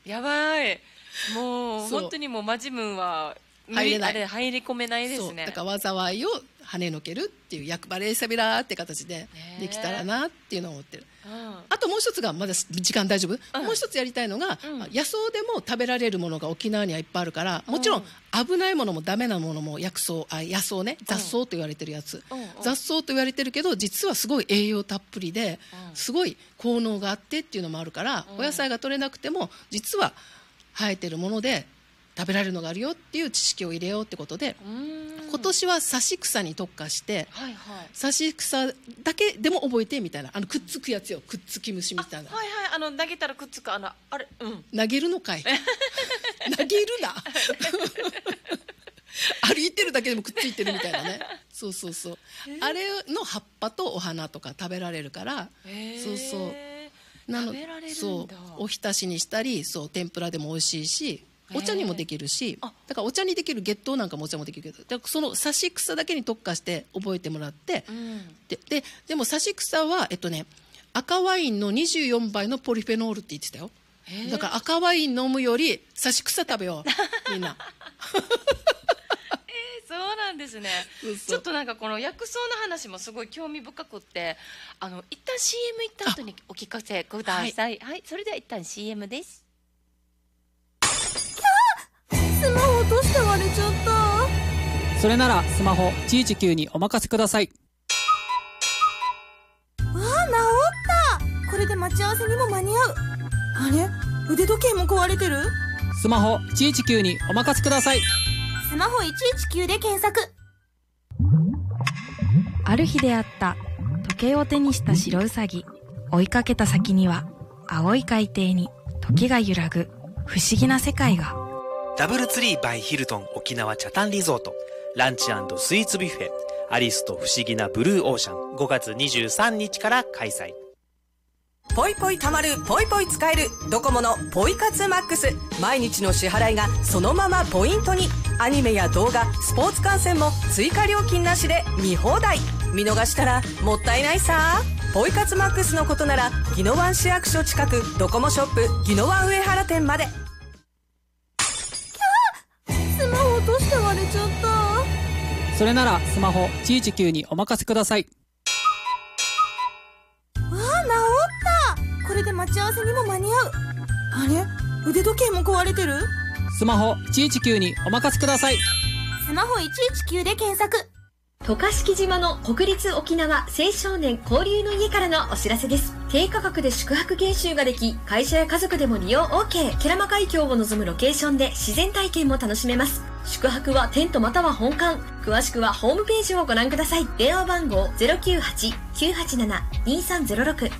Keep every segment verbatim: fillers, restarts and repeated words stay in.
やばい。もう本当にもうマジムンは入れない、 あれ入り込めないですね。 そうだから災いを跳ねのけるっていう役場レーサビラーって形でできたらなっていうのを思ってる、うん、あともう一つがまだ時間大丈夫、うん、もう一つやりたいのが、うん、野草でも食べられるものが沖縄にはいっぱいあるから、もちろん危ないものもダメなものも薬草あ野草ね、雑草と言われてるやつ、うん、雑草と言われてるけど実はすごい栄養たっぷりで、うん、すごい効能があってっていうのもあるから、うん、お野菜が取れなくても実は生えてるもので食べられるのがあるよっていう知識を入れようってことで、今年は刺し草に特化して、はいはい、刺し草だけでも覚えてみたいな、あのくっつくやつよ、くっつき虫みたいな、 はいはい、あの投げたらくっつくあのあれ、うん、 投げるのかい投げるな歩いてるだけでもくっついてるみたいなねそうそうそう、あれの葉っぱとお花とか食べられるから、そうそうなの、食べられるんだ。そうおひたしにしたり、そう天ぷらでも美味しいし、お茶にもできるし、だからお茶にできる月桃なんかもお茶もできるけど、だからその刺し草だけに特化して覚えてもらって、うん、で, で, でも刺し草は、えっとね、赤ワインのにじゅうよんばいのポリフェノールって言ってたよ。だから赤ワイン飲むより刺し草食べようみんなえー、そうなんですね。そうそう、ちょっとなんかこの薬草の話もすごい興味深くって、あの一旦 シーエム 行った後にお聞かせください。はい、はい、それでは一旦 シーエム です。 スマホ落として割れちゃった。 それならスマホいちいちきゅうにお任せください。 わあ、治った。これで待ち合わせにも間に合う。あれ、腕時計も壊れてる。 スマホいちいちきゅうにお任せください。 スマホいちいちきゅうで検索。 ある日であった。時計を手にした白ウサギ。追いかけた先には青い海底に時が揺らぐ不思議な世界が。 ダブルツリーバイヒルトン沖縄チャタンリゾート、ランチ&スイーツビュッフェアリスと不思議なブルーオーシャン、ごがつにじゅうさんにちから開催。 ポイポイたまる、ポイポイ使えるドコモのポイ活マックス。毎日の支払いがそのままポイントに。アニメや動画、スポーツ観戦も追加料金なしで見放題。見逃したらもったいないさ。ポイ活マックスのことなら宜野湾市役所近くドコモショップ宜野湾上原店まで。 スマホ落として割れちゃった。 それならスマホいちいちきゅうにお任せください。 わあ、治った。これで待ち合わせにも間に合う。あれ、腕時計も壊れてる。 スマホいちいちきゅうにお任せください。 スマホいちいちきゅうで検索。 渡嘉敷島の国立沖縄青少年交流の家からのお知らせです。低価格で宿泊研修ができ、会社や家族でも利用 OK。 ケラマ海峡を望むロケーションで自然体験も楽しめます。宿泊はテントまたは本館。詳しくはホームページをご覧ください。電話番号 ゼロきゅうはち きゅうはちなな にさんゼロろく。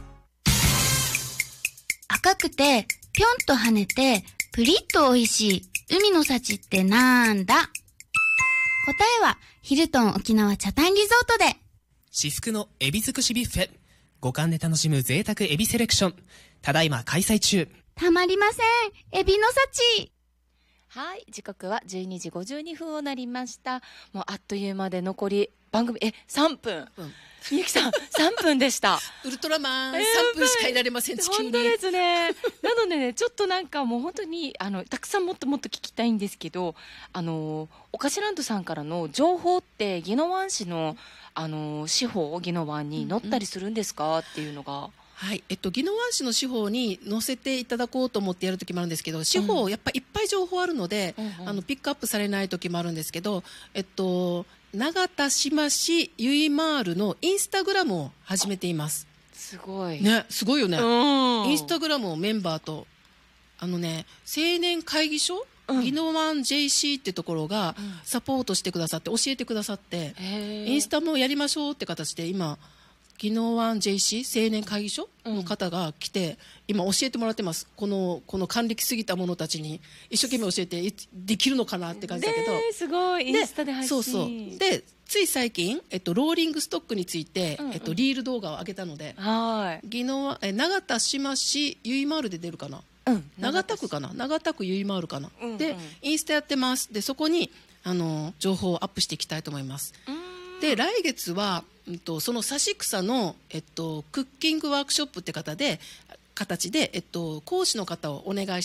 赤くてぴょんと跳ねてプリッと美味しい海の幸ってなんだ？答えはヒルトン沖縄チャタンリゾートで。 至福のエビ尽くしビュッフェ、五感で楽しむ贅沢エビセレクション、ただいま開催中。 たまりません、エビの幸。 はい、時刻はじゅうにじごじゅうにふんをなりました。もうあっという間で残り番組えさんぷん、うん、みゆきさんさんぷんでしたウルトラマン、えー、さんぷんしかいられません、地球に。 本当ですねなのでね、ちょっとなんかもう本当にあのたくさんもっともっと聞きたいんですけど、あのおかしランドさんからの情報って宜野湾市のあの司法宜野湾に載ったりするんですか、うんうん、っていうのが。 はい、えっと、宜野湾市の司法に載せていただこうと思ってやる時もあるんですけど、司法、うん、やっぱりいっぱい情報あるので、うんうん、あのピックアップされない時もあるんですけど、えっと、永田島市ゆいまーるのインスタグラムを始めています。 すごい、 ね、すごいよね、うん、インスタグラムをメンバーとあのね、青年会議所宜野湾 ジェイシー ってところがサポートしてくださって教えてくださって、うん、インスタもやりましょうって形で今宜野湾 ジェイシー 青年会議所の方が来て、うん、今教えてもらってます。このこの還暦過ぎた者たちに一生懸命教えてできるのかなって感じだけど、 すごいインスタで配信。 そうそうでつい最近、えっと、ローリングストックについて、うんうん、えっと、リール動画を上げたので、宜野湾え永田島市ゆいまーるで出るかな、うん、長田区かな、長田区ゆいまーるかな、うんうん、でインスタやってます。でそこにあの情報をアップしていきたいと思います。で来月は、うん、とその刺し草の、えっと、クッキングワークショップって方で形で、えっと、講師の方をお願いして